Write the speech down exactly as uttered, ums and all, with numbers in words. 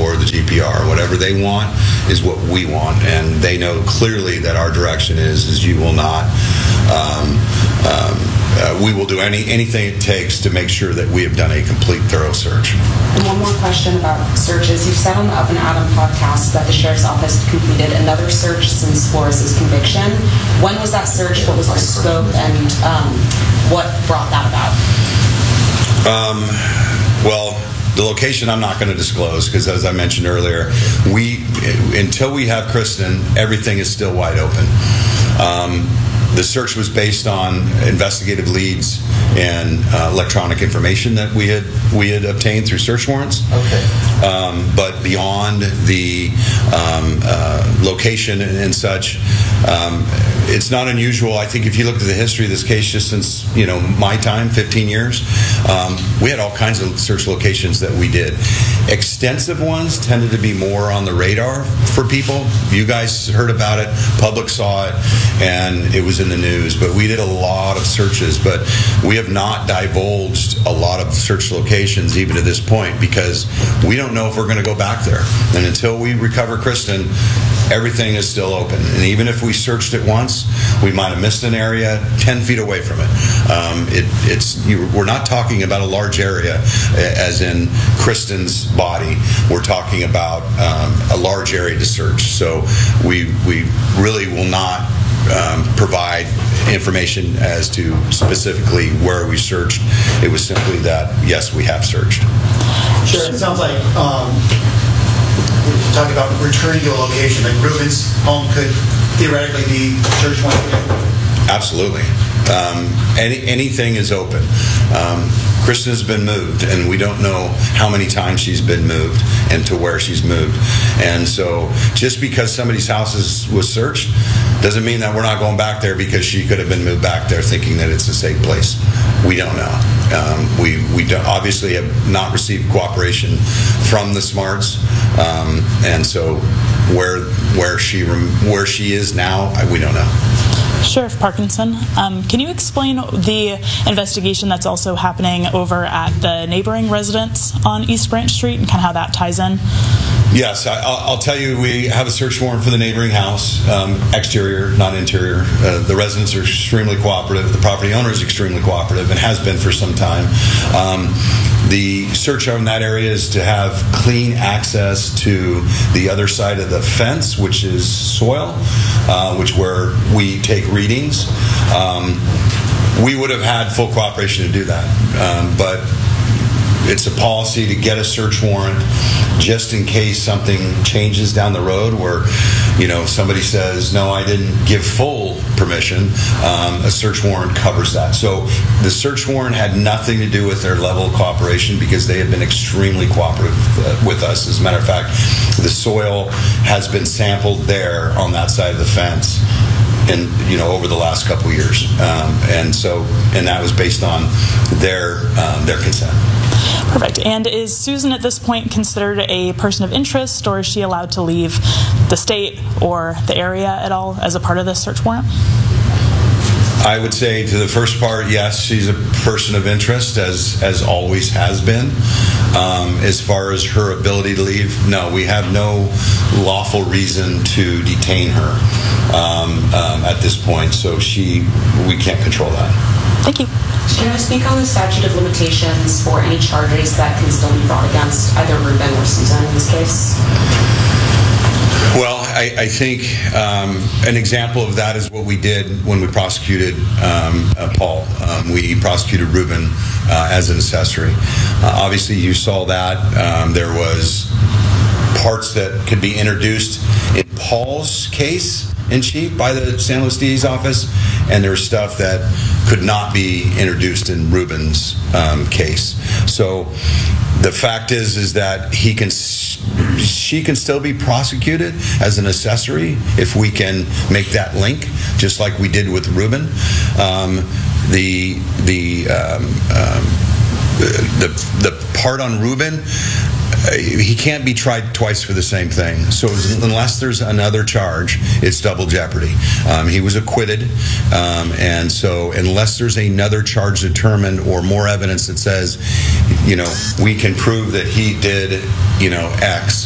or the G P R. Whatever they want is what we want, and they know clearly that our direction is is you will not. Um, um, uh, we will do any anything it takes to make sure that we have done a complete, thorough search. And one more question about searches. You've said on the Up and Adam podcast that the Sheriff's Office completed another search since Flores' conviction. When was that search? What was the scope? And um, what brought that about? Um, well, the location I'm not going to disclose because, as I mentioned earlier, we until we have Kristen, everything is still wide open. Um, the search was based on investigative leads and uh, electronic information that we had we had obtained through search warrants. Okay. Um, but beyond the um, uh, location and, and such, um, it's not unusual. I think if you look at the history of this case, just since you know my time, fifteen years, um, we had all kinds of search locations that we did. Extensive ones tended to be more on the radar for people. You guys heard about it, public saw it, and it was in the news. But we did a lot of searches, but we have not divulged a lot of search locations even to this point because we don't know if we're going to go back there. And until we recover Kristen, everything is still open. And even if we searched it once, we might have missed an area ten feet away from it. Um, it it's you, we're not talking about a large area, as in Kristen's body. We're talking about um, a large area to search. So we we really will not um, provide information as to specifically where we searched. It was simply that yes, we have searched. Sure. It sounds like. Um We're talking about returning to a location, like Ruben's home could theoretically be search warrant. Absolutely. Um, any, anything is open. Um, Kristen has been moved, and we don't know how many times she's been moved and to where she's moved. And so just because somebody's house is, was searched doesn't mean that we're not going back there because she could have been moved back there thinking that it's a safe place. We don't know. Um, we we do obviously have not received cooperation from the Smarts, um, and so where where she where she is now, we don't know. Sheriff Parkinson, um, can you explain the investigation that's also happening over at the neighboring residence on East Branch Street and kind of how that ties in? Yes, I, I'll, I'll tell you, we have a search warrant for the neighboring house, um, exterior, not interior. Uh, the residents are extremely cooperative. The property owner is extremely cooperative and has been for some time. Um, the search on that area is to have clean access to the other side of the fence, which is soil, uh, which where we take readings. Um, we would have had full cooperation to do that, um, but it's a policy to get a search warrant just in case something changes down the road where, you know, somebody says, no, I didn't give full permission. Um, a search warrant covers that. So the search warrant had nothing to do with their level of cooperation because they have been extremely cooperative uh, with us. As a matter of fact, the soil has been sampled there on that side of the fence and you know over the last couple of years, um, and so and that was based on their um, their consent. Perfect. And is Susan at this point considered a person of interest, or is she allowed to leave the state or the area at all as a part of this search warrant? I would say to the first part, yes, she's a person of interest, as as always has been. Um, as far as her ability to leave, no, we have no lawful reason to detain her um, um, at this point, so she we can't control that. Thank you. Can I speak on the statute of limitations for any charges that can still be brought against either Ruben or Susan in this case? Well, I, I think um, an example of that is what we did when we prosecuted um, uh, Paul. Um, we prosecuted Ruben uh, as an accessory. Uh, obviously, you saw that. Um, there was parts that could be introduced in Paul's case in chief by the San Luis D A's office, and there's stuff that could not be introduced in Ruben's um, case. So the fact is, is that he can, she can still be prosecuted as an accessory if we can make that link, just like we did with Ruben. Um, the the um, um, the the part on Ruben, he can't be tried twice for the same thing. So unless there's another charge, it's double jeopardy. Um, he was acquitted, um, and so unless there's another charge determined or more evidence that says, you know, we can prove that he did, you know, X,